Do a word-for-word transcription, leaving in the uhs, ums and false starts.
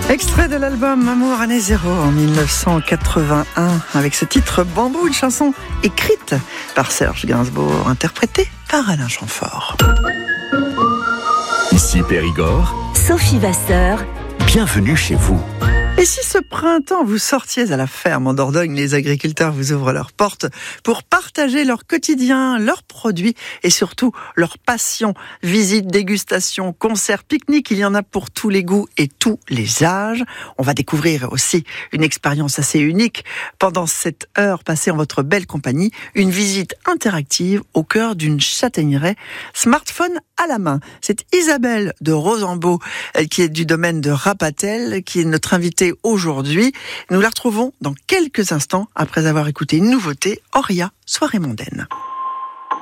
Extrait de l'album Amour année zéro en mille neuf cent quatre-vingt-un avec ce titre Bambou, une chanson écrite par Serge Gainsbourg, interprétée par Alain Chamfort. Ici Périgord, Sophie Vasseur, bienvenue chez vous. Et si ce printemps vous sortiez à la ferme en Dordogne, les agriculteurs vous ouvrent leurs portes pour partager leur quotidien, leurs produits et surtout leur passion. Visites, dégustations, concerts, pique-niques, il y en a pour tous les goûts et tous les âges. On va découvrir aussi une expérience assez unique pendant cette heure passée en votre belle compagnie, une visite interactive au cœur d'une châtaigneraie, smartphone à la main. C'est Isabelle de Rosambeau, qui est du domaine de Rapatel, qui est notre invitée aujourd'hui. Nous la retrouvons dans quelques instants après avoir écouté une nouveauté, Auria, soirée mondaine.